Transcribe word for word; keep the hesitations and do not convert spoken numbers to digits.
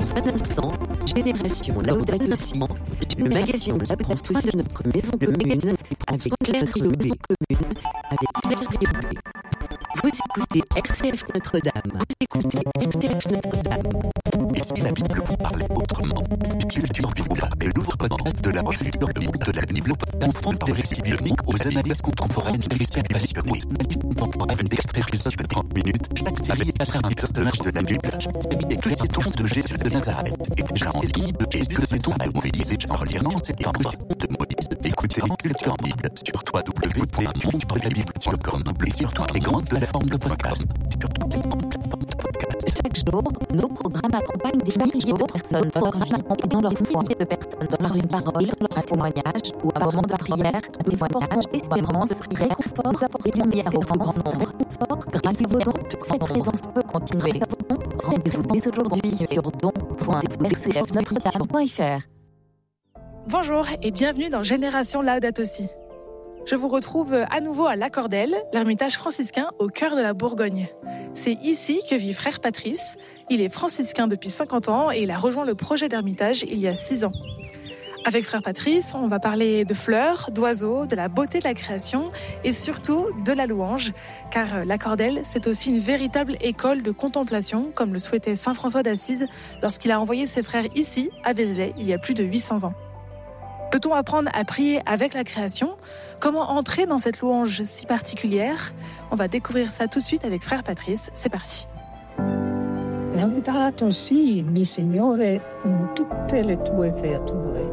Dans un instant, Génération Laudato Si, le magazine qui prend soin de notre maison commune, avec Claire Riobé, commune, avec Claire Riobé. Vous écoutez R C F Notre-Dame. Vous écoutez R C F Notre-Dame. Est-ce inhabituel de vous parler autrement? Culture du Voula est le nouveau podcast de la revue de la développement d'un front de récits bioniques aux analyses contemporaines des spécialistes contemporaines d'extraits de trente minutes. Chaque série est un personnage de la Bible. Chaque série est que les tours de Jésus de Nazareth. Et déjà en ligne de Jésus de saison à mobiliser en reliant cette information de Moïse. Écoutez en culture Bible sur w w w point montre la bible point com et sur toutes les grandes plateformes de podcast. Sur toutes les grandes plateformes de podcast. Chaque jour, nos programmes accompagnent des milliers de personnes dans leur vie et dans leur foi. Des personnes dans leur parole, leur témoignage ou un moment de prière, des témoignages, espérance, réconfort, nous apporter lumière au plus grand nombre. Grâce à vos dons, cette présence peut continuer. Rendez-vous dès aujourd'hui sur don point r c f notre dame point f r. Bonjour et bienvenue dans Génération Laudato Si. Je vous retrouve à nouveau à La Cordelle, l'ermitage franciscain au cœur de la Bourgogne. C'est ici que vit frère Patrice. Il est franciscain depuis cinquante ans et il a rejoint le projet d'ermitage il y a six ans. Avec frère Patrice, on va parler de fleurs, d'oiseaux, de la beauté de la création et surtout de la louange, car La Cordelle, c'est aussi une véritable école de contemplation, comme le souhaitait saint François d'Assise lorsqu'il a envoyé ses frères ici, à Vézelay, il y a plus de huit cents ans. Peut-on apprendre à prier avec la création? Comment entrer dans cette louange si particulière? On va découvrir ça tout de suite avec frère Patrice. C'est parti. Laudato si, mi Signore, con tutte le tue creature.